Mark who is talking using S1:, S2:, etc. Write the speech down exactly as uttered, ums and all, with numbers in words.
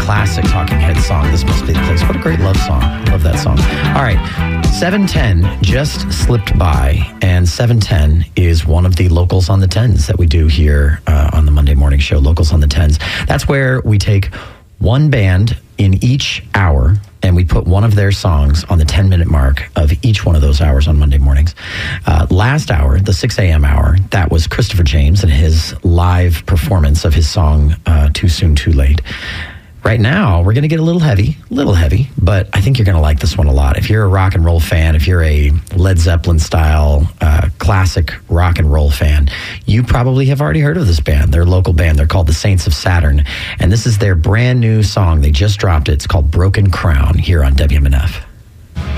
S1: classic Talking Heads song. This Must Be the Place. What a great love song. Love that song. All right. seven ten just slipped by, and seven ten is one of the Locals on the Tens that we do here uh, on the Monday morning show, Locals on the Tens. That's where we take one band in each hour, and we put one of their songs on the ten-minute mark of each one of those hours on Monday mornings. Uh, last hour, the six a.m. hour, that was Christopher James and his live performance of his song, uh, Too Soon, Too Late. Right now, we're going to get a little heavy, a little heavy, but I think you're going to like this one a lot. If you're a rock and roll fan, if you're a Led Zeppelin-style uh, classic rock and roll fan, you probably have already heard of this band. They're a local band. They're called the Saints of Saturn, and this is their brand new song. They just dropped it. It's called Broken Crown here on W M N F.